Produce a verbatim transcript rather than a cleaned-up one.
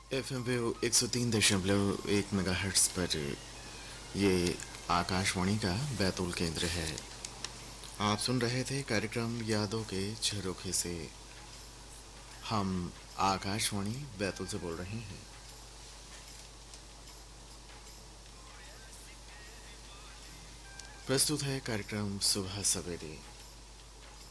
F M पे एक सौ तीन दशमलव एक मेगा हर्ट्स पर ये आकाशवाणी का बैतूल केंद्र है। आप सुन रहे थे कार्यक्रम यादों के झरोखे से। हम आकाशवाणी बैतूल से बोल रहे हैं। प्रस्तुत है कार्यक्रम सुबह सवेरे।